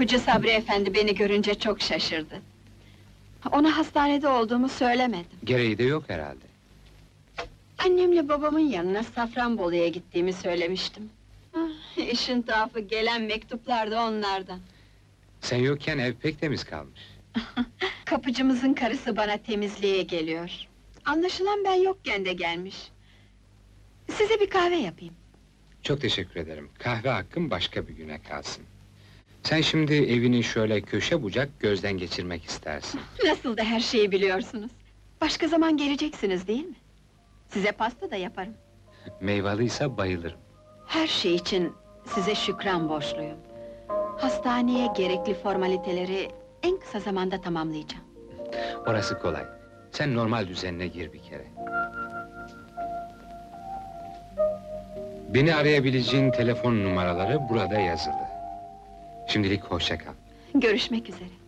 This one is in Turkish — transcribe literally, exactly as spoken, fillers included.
Kapıcı Sabri Efendi beni görünce çok şaşırdı. Ona hastanede olduğumu söylemedim. Gereği de yok herhalde. Annemle babamın yanına Safranbolu'ya gittiğimi söylemiştim. Ah, işin tuhafı, gelen mektuplar da onlardan. Sen yokken ev pek temiz kalmış. Kapıcımızın karısı bana temizliğe geliyor. Anlaşılan ben yokken de gelmiş. Size bir kahve yapayım. Çok teşekkür ederim. Kahve hakkım başka bir güne kalsın. Sen şimdi evini şöyle köşe bucak gözden geçirmek istersin. Nasıl da her şeyi biliyorsunuz. Başka zaman geleceksiniz değil mi? Size pasta da yaparım. Meyvalıysa bayılırım. Her şey için size şükran borçluyum. Hastaneye gerekli formaliteleri en kısa zamanda tamamlayacağım. Orası kolay. Sen normal düzenine gir bir kere. Beni arayabileceğin telefon numaraları burada yazılı. Şimdilik hoşça kal. Görüşmek üzere.